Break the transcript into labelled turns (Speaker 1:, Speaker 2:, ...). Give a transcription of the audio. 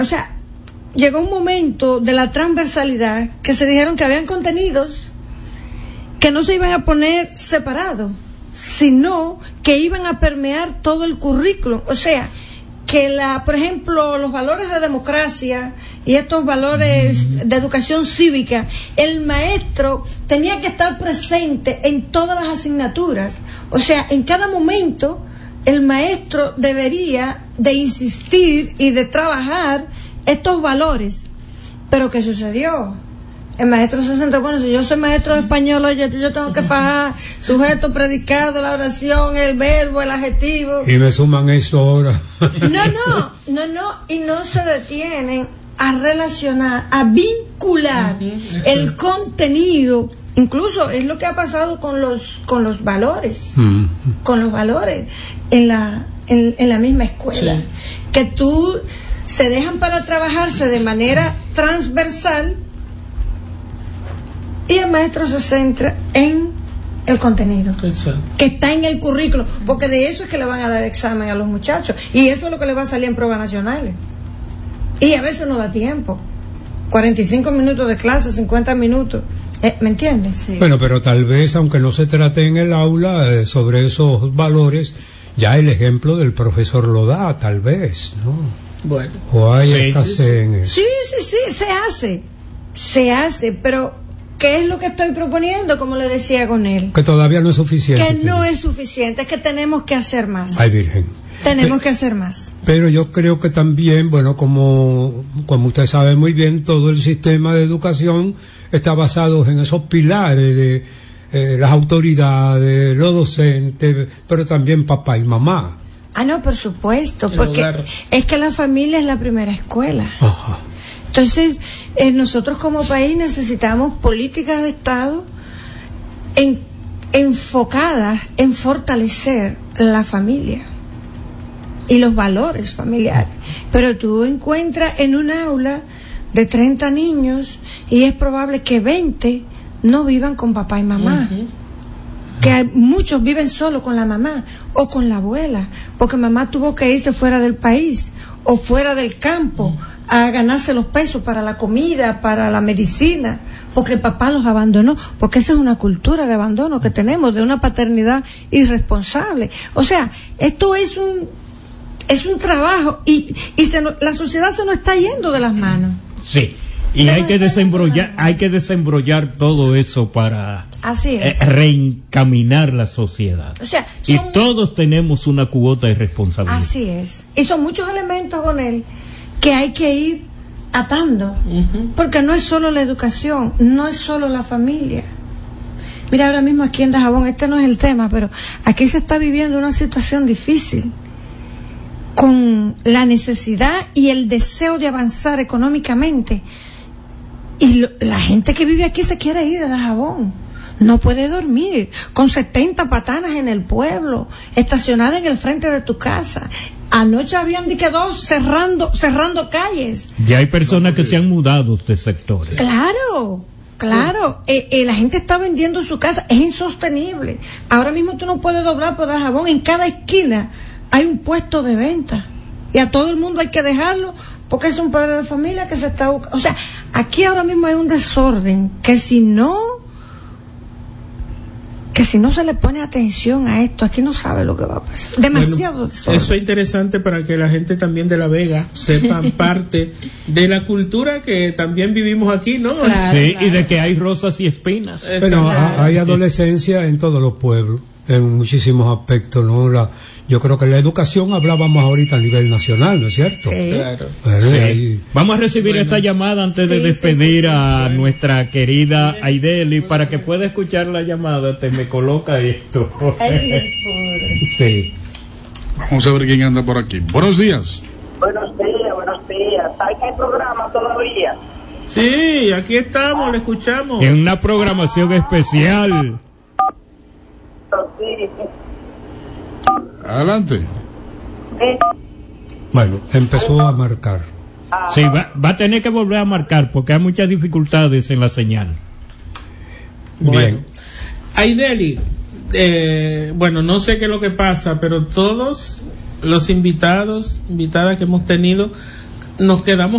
Speaker 1: O sea, llegó un momento de la transversalidad que se dijeron que habían contenidos que no se iban a poner separados, sino que iban a permear todo el currículum. O sea, que por ejemplo, los valores de democracia y estos valores de educación cívica, el maestro tenía que estar presente en todas las asignaturas. O sea, en cada momento el maestro debería de insistir y de trabajar estos valores. Pero ¿qué sucedió? El maestro se centró, bueno, si yo soy maestro de español, oye, yo tengo que fajar sujeto, predicado, la oración, el verbo, el adjetivo.
Speaker 2: Y me suman esto ahora.
Speaker 1: No, y no se detienen a relacionar, a vincular el contenido. Incluso es lo que ha pasado con los valores, con los valores en la misma escuela, sí. Que se dejan para trabajarse de manera transversal y el maestro se centra en el contenido. Exacto. Que está en el currículo, porque de eso es que le van a dar examen a los muchachos y eso es lo que le va a salir en pruebas nacionales y a veces no da tiempo, 45 minutos de clase, 50 minutos. ¿Me entiendes? Sí.
Speaker 2: Bueno, pero tal vez, aunque no se trate en el aula sobre esos valores, ya el ejemplo del profesor lo da, tal vez, ¿no? Bueno. O hay escasez en eso.
Speaker 1: Sí, se hace, pero ¿qué es lo que estoy proponiendo? Como le decía con él.
Speaker 2: Que todavía no es suficiente.
Speaker 1: Que no es suficiente, es que tenemos que hacer más.
Speaker 2: Ay, Virgen.
Speaker 1: Tenemos que hacer más.
Speaker 2: Pero yo creo que también, bueno, como usted sabe muy bien, todo el sistema de educación está basado en esos pilares de las autoridades, los docentes, pero también papá y mamá.
Speaker 1: Ah, no, por supuesto, porque es que la familia es la primera escuela.
Speaker 2: Ajá.
Speaker 1: Entonces, nosotros como país necesitamos políticas de Estado enfocadas en fortalecer la familia y los valores familiares. Pero tú encuentras en un aula de 30 niños y es probable que 20 no vivan con papá y mamá. Que muchos viven solo con la mamá o con la abuela, porque mamá tuvo que irse fuera del país o fuera del campo a ganarse los pesos para la comida, para la medicina, porque el papá los abandonó, porque esa es una cultura de abandono que tenemos, de una paternidad irresponsable. O sea, esto es un trabajo y la sociedad se nos está yendo de las manos.
Speaker 3: Sí. Y hay que desembrollar todo eso para reencaminar la sociedad.
Speaker 1: O sea,
Speaker 3: y todos tenemos una cuota de responsabilidad.
Speaker 1: Así es. Y son muchos elementos con él que hay que ir atando, porque no es solo la educación, no es solo la familia. Mira, ahora mismo aquí en Dajabón, este no es el tema, pero aquí se está viviendo una situación difícil con la necesidad y el deseo de avanzar económicamente. Y la gente que vive aquí se quiere ir de Dajabón. No puede dormir con 70 patanas en el pueblo, estacionadas en el frente de tu casa. Anoche habían dos cerrando calles.
Speaker 3: Ya hay personas que se han mudado de sectores.
Speaker 1: Claro. La gente está vendiendo su casa, es insostenible. Ahora mismo tú no puedes doblar por Dajabón, en cada esquina hay un puesto de venta y a todo el mundo hay que dejarlo porque es un padre de familia que se está buscando. O sea, aquí ahora mismo hay un desorden que si no se le pone atención a esto, aquí no sabe lo que va a pasar. Demasiado desorden.
Speaker 4: Eso es interesante para que la gente también de La Vega sepan parte de la cultura que también vivimos aquí, ¿no?
Speaker 3: Claro, sí, claro. Y de que hay rosas y espinas.
Speaker 2: Bueno, hay adolescencia en todos los pueblos, en muchísimos aspectos, ¿no? Yo creo que la educación hablábamos ahorita a nivel nacional, ¿no es cierto?
Speaker 1: Sí.
Speaker 4: Claro.
Speaker 2: Bueno,
Speaker 3: sí. Vamos a recibir esta llamada antes de despedir a nuestra querida Aideli para que pueda escuchar la llamada. Te me coloca esto. Sí.
Speaker 5: Vamos a ver quién anda por aquí. Buenos días.
Speaker 6: Buenos días. ¿Hay que programa todavía?
Speaker 4: Sí, aquí estamos, le escuchamos.
Speaker 3: En una programación especial.
Speaker 6: Sí.
Speaker 5: Adelante.
Speaker 2: Bueno, empezó a marcar.
Speaker 3: Sí, va a tener que volver a marcar porque hay muchas dificultades en la señal.
Speaker 2: Bien.
Speaker 4: Aideli, bueno, no sé qué es lo que pasa, pero todos los invitadas que hemos tenido nos quedamos